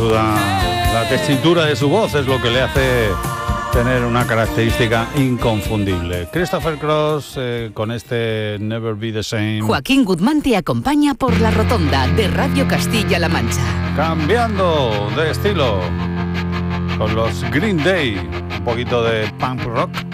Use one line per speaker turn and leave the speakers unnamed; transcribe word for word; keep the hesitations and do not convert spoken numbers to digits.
duda la tesitura de su voz es lo que le hace tener una característica inconfundible. Christopher Cross eh, con este Never Be the Same.
Joaquín Guzmán te acompaña por la rotonda de Radio Castilla-La Mancha.
Cambiando de estilo con los Green Day, un poquito de punk rock.